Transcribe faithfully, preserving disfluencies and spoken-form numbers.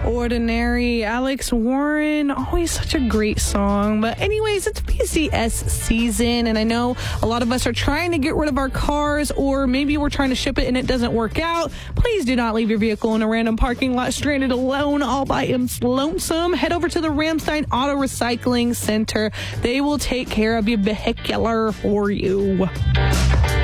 Ordinary. Alex Warren, always such a great song. But anyways, it's P C S season, and I know a lot of us are trying to get rid of our cars, or maybe we're trying to ship it and it doesn't work out. Please do not leave your vehicle in a random parking lot stranded alone all by its lonesome. Head over to the Ramstein Auto Recycling Center. They will take care of your vehicular for you.